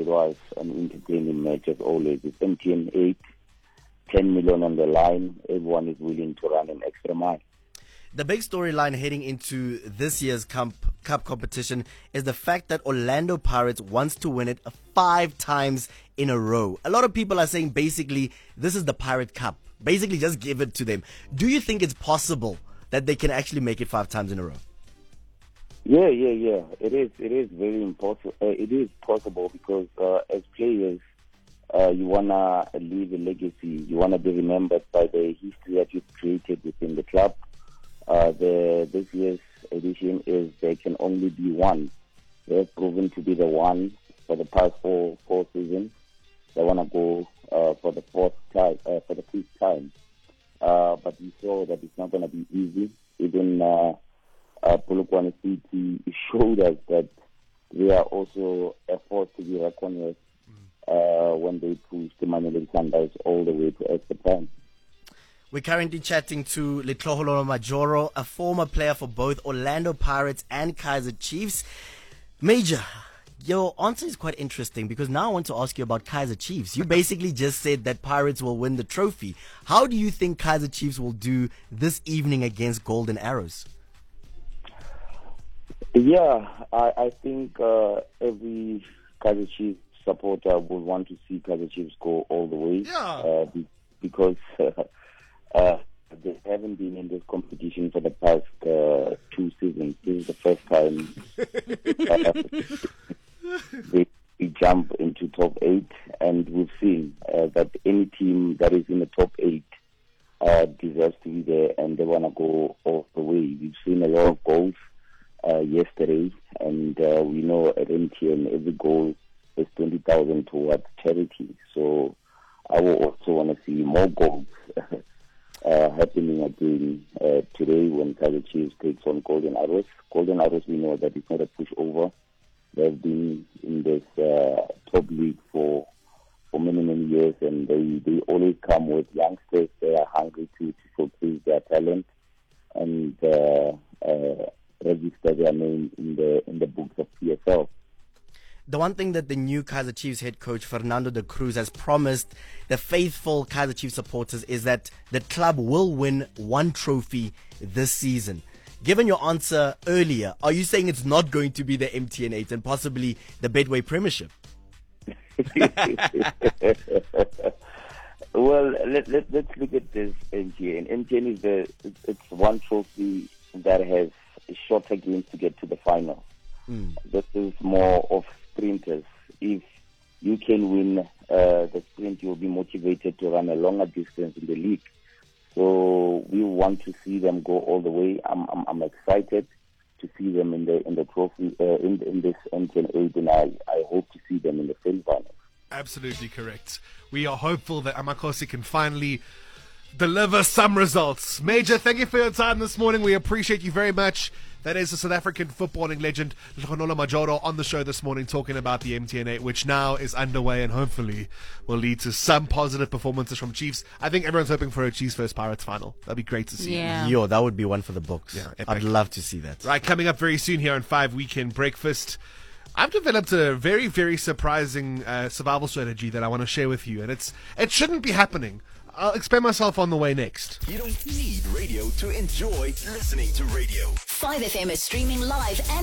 it was an entertaining match as always. It's MTN 8, 10 million on the line. Everyone is willing to run an extra mile. The big storyline heading into this year's Cup competition is the fact that Orlando Pirates wants to win it 5 times in a row. A lot of people are saying basically this is the Pirate Cup. Basically just give it to them. Do you think it's possible that they can actually make it 5 times in a row? Yeah. It is very important. It is possible because as players, you wanna leave a legacy. You wanna be remembered by the history that you've created within the club. This year's edition is there can only be one. They have proven to be the one for the past four seasons. They wanna go for the fifth time. But we saw that it's not gonna be easy. Even Polokwane City showed us that they are also a force to be reckoned with when they pushed the Mamelodi Sundowns all the way to extra time. We're currently chatting to Letloholo Majoro, a former player for both Orlando Pirates and Kaizer Chiefs. Major, your answer is quite interesting because now I want to ask you about Kaizer Chiefs. You basically just said that Pirates will win the trophy. How do you think Kaizer Chiefs will do this evening against Golden Arrows? Yeah, I think every Kaizer Chiefs supporter would want to see Kaizer Chiefs go all the way. Yeah. Because they haven't been in this competition for the past 2 seasons. This is the first time they jump into top 8, and we've seen that any team that is in the top 8 deserves to be there, and they want to go all the way. We've seen a lot of goals yesterday, and we know at MTN every goal is 20,000 towards charity. So I will also want to see more goals happening again today when Kaizer Chiefs takes on Golden Arrows. Golden Arrows, we know that it's not a pushover. They've been in this top league for many years, and they always come with youngsters. They are hungry to showcase their talent and register their name in the books of PSL. The one thing that the new Kaizer Chiefs head coach Fernando de Cruz has promised the faithful Kaizer Chiefs supporters is that the club will win 1 trophy this season. Given your answer earlier, are you saying it's not going to be the MTN 8 and possibly the Betway Premiership? Well, let's look at this MTN. MTN is it's 1 trophy that has shorter games to get to the final. This is more of sprinters. If you can win the sprint, you'll be motivated to run a longer distance in the league. So we want to see them go all the way. I'm excited to see them in the trophy in this MTN 8, and I hope to see them in the semi-finals. Absolutely correct. We are hopeful that Amakosi can finally deliver some results. Major, thank you for your time this morning. We appreciate you very much. That is the South African footballing legend Letloholo Majoro on the show this morning talking about the MTN 8, which now is underway and hopefully will lead to some positive performances from Chiefs. I think everyone's hoping for a Chiefs vs Pirates final. That'd be great to see. Yeah. Yo, that would be one for the books. Yeah, epic. I'd love to see that. Right, coming up very soon here on 5 Weekend Breakfast, I've developed a very, very surprising survival strategy that I want to share with you, and it shouldn't be happening. I'll explain myself on the way next. You don't need radio to enjoy listening to radio. 5FM is streaming live and